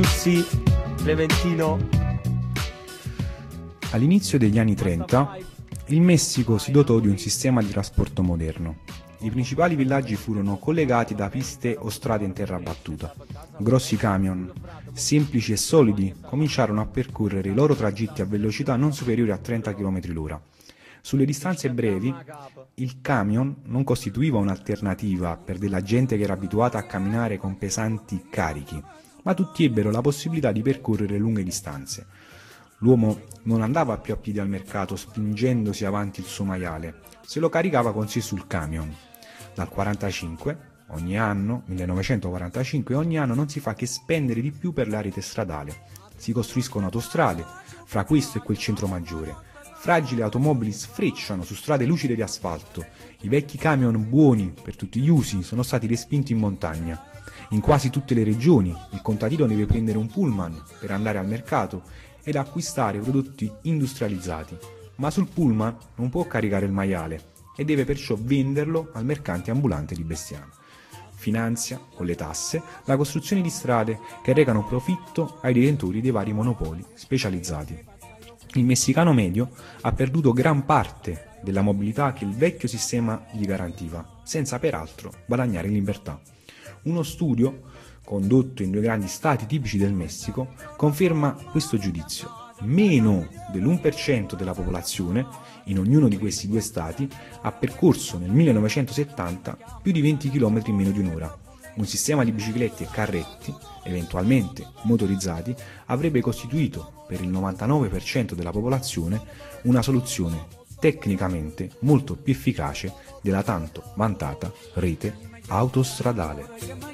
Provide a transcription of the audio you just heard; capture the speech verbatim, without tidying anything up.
Sì, Clementino. All'inizio degli anni trenta, il Messico si dotò di un sistema di trasporto moderno. I principali villaggi furono collegati da piste o strade in terra battuta. Grossi camion, semplici e solidi, cominciarono a percorrere i loro tragitti a velocità non superiori a trenta chilometri l'ora. Sulle distanze brevi, il camion non costituiva un'alternativa per della gente che era abituata a camminare con pesanti carichi, ma tutti ebbero la possibilità di percorrere lunghe distanze. L'uomo non andava più a piedi al mercato spingendosi avanti il suo maiale, se lo caricava con sé sul camion. Dal quarantacinque, ogni anno, millenovecentoquarantacinque, ogni anno non si fa che spendere di più per la rete stradale. Si costruiscono autostrade, fra questo e quel centro maggiore. Fragili automobili sfrecciano su strade lucide di asfalto. I vecchi camion buoni per tutti gli usi sono stati respinti in montagna. In quasi tutte le regioni il contadino deve prendere un pullman per andare al mercato ed acquistare prodotti industrializzati, ma sul pullman non può caricare il maiale e deve perciò venderlo al mercante ambulante di bestiame. Finanzia, con le tasse, la costruzione di strade che recano profitto ai detentori dei vari monopoli specializzati. Il messicano medio ha perduto gran parte della mobilità che il vecchio sistema gli garantiva, senza peraltro guadagnare in libertà. Uno studio, condotto in due grandi stati tipici del Messico, conferma questo giudizio. Meno dell'uno per cento della popolazione, in ognuno di questi due stati, ha percorso nel millenovecentosettanta più di venti chilometri in meno di un'ora. Un sistema di biciclette e carretti, eventualmente motorizzati, avrebbe costituito per il novantanove per cento della popolazione una soluzione tecnicamente molto più efficace della tanto vantata rete autostradale.